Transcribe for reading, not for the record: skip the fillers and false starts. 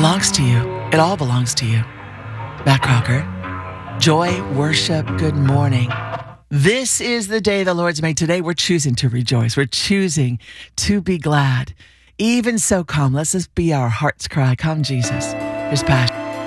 belongs to you. It all belongs to you. Matt Crocker. Joy, worship, good morning. This is the day the Lord's made. Today we're choosing to rejoice. We're choosing to be glad. Even so, come. Let's just be our heart's cry. Come, Jesus. There's passion.